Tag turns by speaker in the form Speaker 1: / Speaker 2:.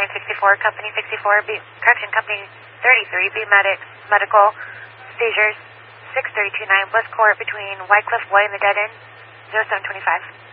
Speaker 1: 964, Company 64, Company 33, B medical, seizures, 6329, Bliss Court between Wycliffe Way and the Dead End, 0725.